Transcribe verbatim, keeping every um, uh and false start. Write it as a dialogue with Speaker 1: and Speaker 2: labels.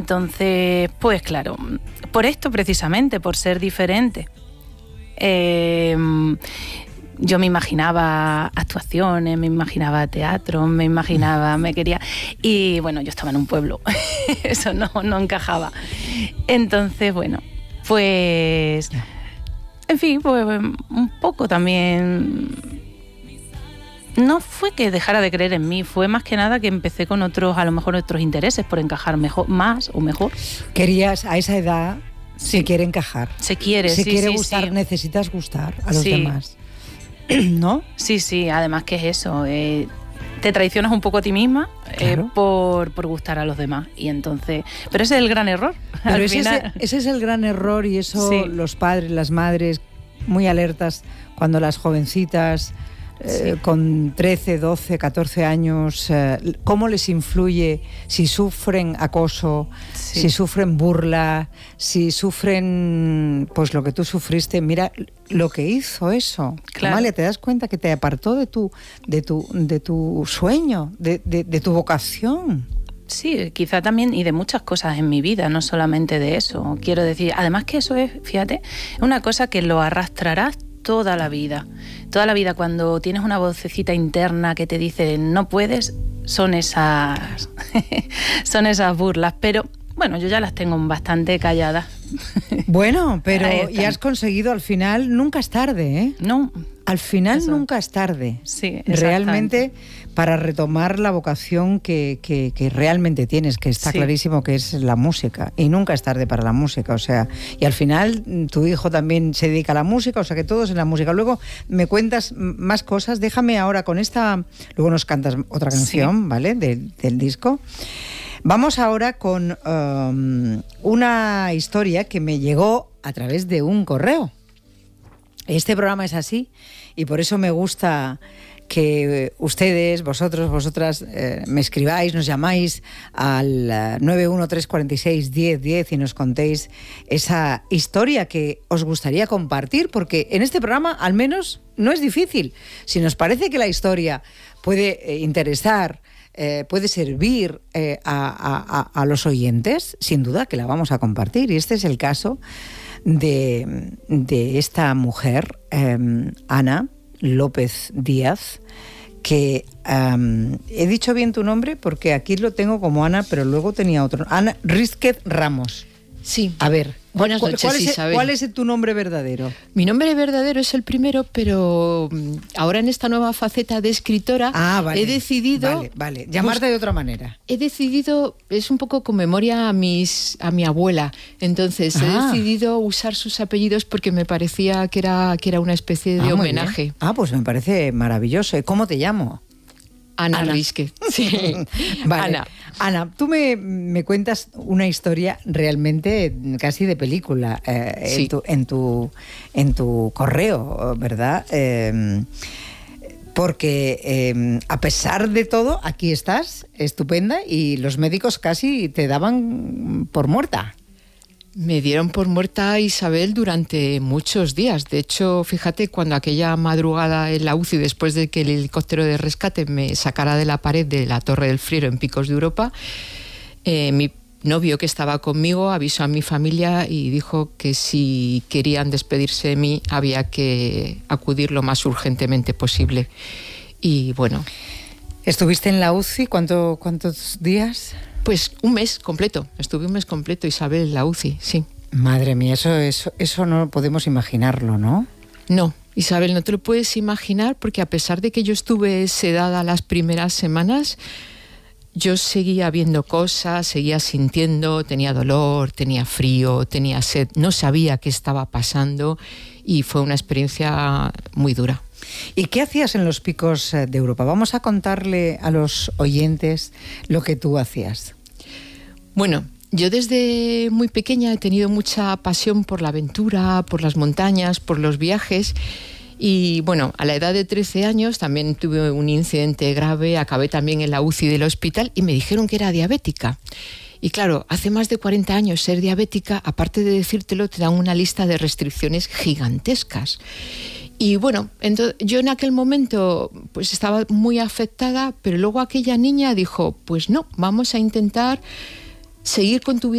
Speaker 1: Entonces, pues claro, por esto precisamente, por ser diferente, eh, yo me imaginaba actuaciones, me imaginaba teatro, me imaginaba, me quería... Y bueno, yo estaba en un pueblo, eso no, no encajaba. Entonces, bueno, pues... En fin, pues un poco también... No fue que dejara de creer en mí, fue más que nada que empecé con otros, a lo mejor otros intereses por encajar mejor, más o mejor.
Speaker 2: Querías, a esa edad,
Speaker 1: sí.
Speaker 2: se quiere encajar.
Speaker 1: Se quiere,
Speaker 2: se
Speaker 1: sí,
Speaker 2: quiere
Speaker 1: sí,
Speaker 2: gustar,
Speaker 1: sí.
Speaker 2: necesitas gustar a los
Speaker 1: sí.
Speaker 2: demás. ¿No?
Speaker 1: Sí, sí, además que es eso, eh, te traicionas un poco a ti misma
Speaker 2: claro.
Speaker 1: eh, por, por gustar a los demás. Y entonces, pero ese es el gran error.
Speaker 2: Pero
Speaker 1: al
Speaker 2: ese,
Speaker 1: final...
Speaker 2: es, ese es el gran error y eso
Speaker 1: sí.
Speaker 2: los padres, las madres, muy alertas cuando las jovencitas... Eh, sí. Con trece, doce, catorce años, eh, ¿cómo les influye si sufren acoso, sí. si sufren burla, si sufren pues lo que tú sufriste? Mira lo que hizo eso.
Speaker 1: Claro.
Speaker 2: Amalia, te das cuenta que te apartó de tu, de tu, de tu sueño, de, de, de tu vocación.
Speaker 1: Sí, quizá también, y de muchas cosas en mi vida, no solamente de eso. Quiero decir, además que eso es, fíjate, una cosa que lo arrastrarás toda la vida. Toda la vida, cuando tienes una vocecita interna que te dice no puedes, son esas son esas burlas, pero bueno, yo ya las tengo bastante calladas.
Speaker 2: Bueno, pero ya has conseguido al final, nunca es tarde, ¿eh?
Speaker 1: No.
Speaker 2: Al final
Speaker 1: eso.
Speaker 2: nunca es tarde.
Speaker 1: Sí,
Speaker 2: realmente para retomar la vocación que, que, que realmente tienes, que está sí. clarísimo que es la música. Y nunca es tarde para la música, o sea, y al final tu hijo también se dedica a la música, o sea que todos en la música. Luego me cuentas más cosas, déjame ahora con esta, luego nos cantas otra canción, sí. ¿vale? De, del disco. Vamos ahora con um, una historia que me llegó a través de un correo. Este programa es así y por eso me gusta que ustedes, vosotros, vosotras, eh, me escribáis, nos llamáis al nueve uno tres cuatro seis, diez diez y nos contéis esa historia que os gustaría compartir, porque en este programa al menos no es difícil. Si nos parece que la historia puede eh, interesar, eh, puede servir eh, a, a, a los oyentes, sin duda que la vamos a compartir. Y este es el caso de, de esta mujer, eh, Ana López Díaz, que um, he dicho bien tu nombre porque aquí lo tengo como Ana, pero luego tenía otro. Ana Rísquez Ramos.
Speaker 3: Sí.
Speaker 2: A ver,
Speaker 3: buenas
Speaker 2: ¿cuál,
Speaker 3: noches,
Speaker 2: ¿cuál, es,
Speaker 3: Isabel.
Speaker 2: ¿cuál es tu nombre verdadero?
Speaker 3: Mi nombre verdadero es el primero, pero ahora en esta nueva faceta de escritora
Speaker 2: ah, vale,
Speaker 3: he decidido...
Speaker 2: Vale, vale. Llamarte pues, de otra manera.
Speaker 3: He decidido, es un poco con memoria a, mis, a mi abuela, entonces ah. he decidido usar sus apellidos porque me parecía que era, que era una especie de
Speaker 2: ah,
Speaker 3: homenaje.
Speaker 2: Ah, pues me parece maravilloso. ¿Y cómo te llamo?
Speaker 3: Ana, Ana. Rísquez. Sí.
Speaker 2: Vale.
Speaker 3: Ana.
Speaker 2: Ana, tú me, me cuentas una historia realmente casi de película eh,
Speaker 3: sí.
Speaker 2: en, tu, en, tu, en tu correo, ¿verdad? Eh, porque eh, a pesar de todo, aquí estás, estupenda, y los médicos casi te daban por muerta.
Speaker 3: Me dieron por muerta, Isabel, durante muchos días. De hecho, fíjate, cuando aquella madrugada en la U C I, después de que el helicóptero de rescate me sacara de la pared de la Torre del Friero en Picos de Europa, eh, mi novio que estaba conmigo avisó a mi familia y dijo que si querían despedirse de mí había que acudir lo más urgentemente posible. Y bueno...
Speaker 2: ¿Estuviste en la U C I? ¿Cuánto, cuántos días?
Speaker 3: Pues un mes completo, estuve un mes completo, Isabel, en la U C I, sí.
Speaker 2: Madre mía, eso, eso, eso no podemos imaginarlo, ¿no?
Speaker 3: No, Isabel, no te lo puedes imaginar porque a pesar de que yo estuve sedada las primeras semanas, yo seguía viendo cosas, seguía sintiendo, tenía dolor, tenía frío, tenía sed, no sabía qué estaba pasando y fue una experiencia muy dura.
Speaker 2: ¿Y qué hacías en los Picos de Europa? Vamos a contarle a los oyentes lo que tú hacías.
Speaker 3: Bueno, yo desde muy pequeña he tenido mucha pasión por la aventura, por las montañas, por los viajes. Y bueno, a la edad de trece años también tuve un incidente grave, acabé también en la U C I del hospital y me dijeron que era diabética. Y claro, hace más de cuarenta años ser diabética, aparte de decírtelo, te dan una lista de restricciones gigantescas. Y bueno, entonces, yo en aquel momento pues estaba muy afectada, pero luego aquella niña dijo, pues no, vamos a intentar seguir con tu vida.